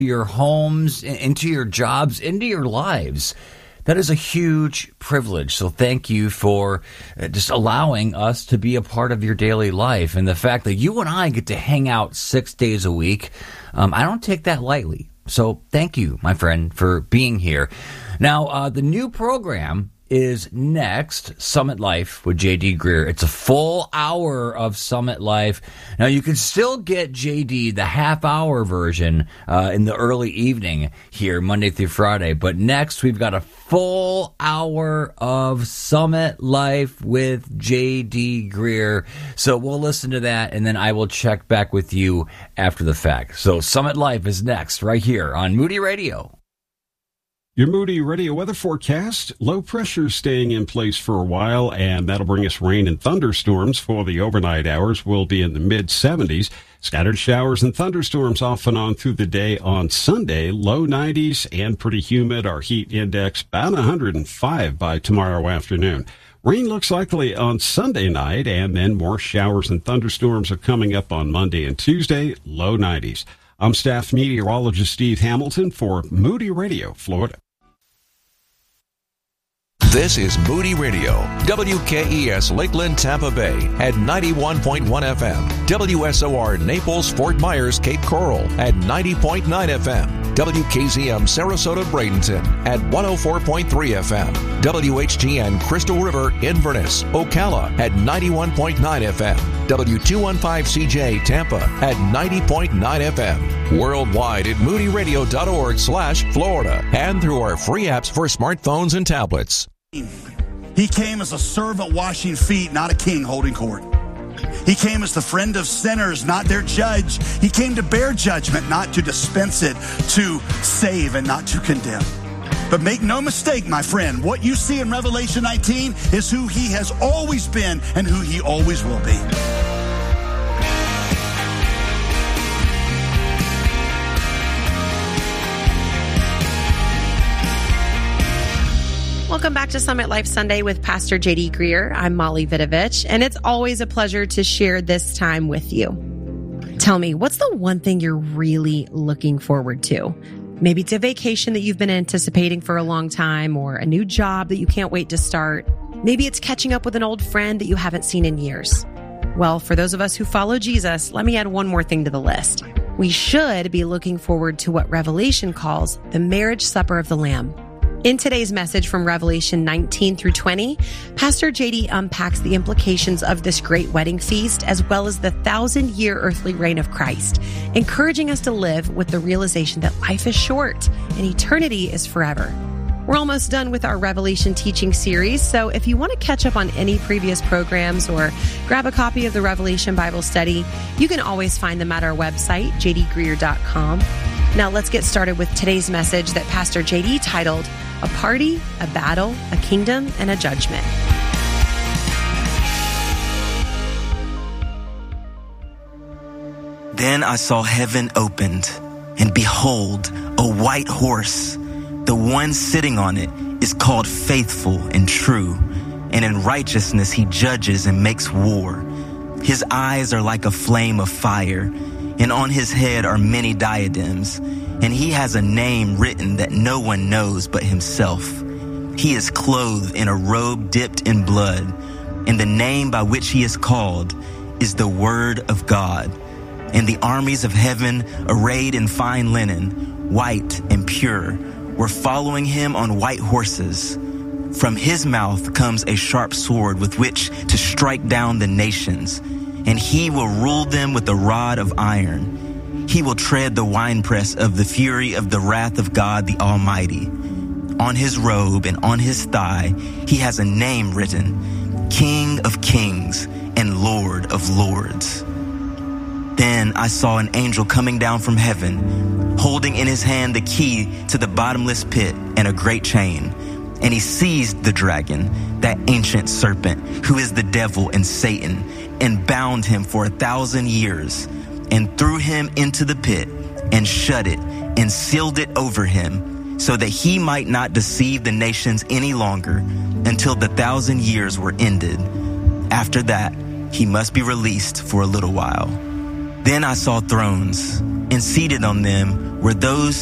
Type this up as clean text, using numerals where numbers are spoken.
your homes, into your jobs, into your lives. That is a huge privilege. So thank you for just allowing us to be a part of your daily life. And the fact that you and I get to hang out 6 days a week, I don't take that lightly. So thank you, my friend, for being here. Now, the new program is next, Summit Life with J.D. Greear. It's a full hour of Summit Life. Now, you can still get J.D., the half-hour version, in the early evening here, Monday through Friday. But next, we've got a full hour of Summit Life with J.D. Greear. So we'll listen to that, and then I will check back with you after the fact. So Summit Life is next, right here on Moody Radio. Your Moody Radio weather forecast, low pressure staying in place for a while, and that'll bring us rain and thunderstorms for the overnight hours. We'll be in the mid-70s. Scattered showers and thunderstorms off and on through the day on Sunday, low 90s and pretty humid. Our heat index about 105 by tomorrow afternoon. Rain looks likely on Sunday night, and then more showers and thunderstorms are coming up on Monday and Tuesday, low 90s. I'm staff meteorologist Steve Hamilton for Moody Radio, Florida. This is Moody Radio, WKES Lakeland, Tampa Bay at 91.1 FM, WSOR Naples, Fort Myers, Cape Coral at 90.9 FM, WKZM Sarasota, Bradenton at 104.3 FM, WHTN Crystal River, Inverness, Ocala at 91.9 FM, W215CJ Tampa at 90.9 FM, worldwide at moodyradio.org/Florida, and through our free apps for smartphones and tablets. He came as a servant washing feet, not a king holding court. He came as the friend of sinners, not their judge. He came to bear judgment, not to dispense it, to save and not to condemn. But make no mistake, my friend, what you see in Revelation 19 is who he has always been and who he always will be. Welcome back to Summit Life Sunday with Pastor J.D. Greear. I'm Molly Vidovich, and it's always a pleasure to share this time with you. Tell me, what's the one thing you're really looking forward to? Maybe it's a vacation that you've been anticipating for a long time, or a new job that you can't wait to start. Maybe it's catching up with an old friend that you haven't seen in years. Well, for those of us who follow Jesus, let me add one more thing to the list. We should be looking forward to what Revelation calls the marriage supper of the Lamb. In today's message from Revelation 19 through 20, Pastor J.D. unpacks the implications of this great wedding feast, as well as the 1,000-year earthly reign of Christ, encouraging us to live with the realization that life is short and eternity is forever. We're almost done with our Revelation teaching series, so if you want to catch up on any previous programs or grab a copy of the Revelation Bible Study, you can always find them at our website, jdgreear.com. Now let's get started with today's message that Pastor J.D. titled, A Party, a Battle, a Kingdom, and a Judgment. Then I saw heaven opened, and behold, a white horse. The one sitting on it is called Faithful and True, and in righteousness he judges and makes war. His eyes are like a flame of fire, and on his head are many diadems, and he has a name written that no one knows but himself. He is clothed in a robe dipped in blood, and the name by which he is called is the Word of God. And the armies of heaven, arrayed in fine linen, white and pure, were following him on white horses. From his mouth comes a sharp sword with which to strike down the nations, and he will rule them with a rod of iron. He will tread the winepress of the fury of the wrath of God the Almighty. On his robe and on his thigh he has a name written, King of Kings and Lord of Lords. Then I saw an angel coming down from heaven, holding in his hand the key to the bottomless pit and a great chain. And he seized the dragon, that ancient serpent, who is the devil and Satan, and bound him for 1,000 years, and threw him into the pit, and shut it, and sealed it over him, so that he might not deceive the nations any longer, until the 1,000 years were ended. After that, he must be released for a little while. Then I saw thrones, and seated on them were those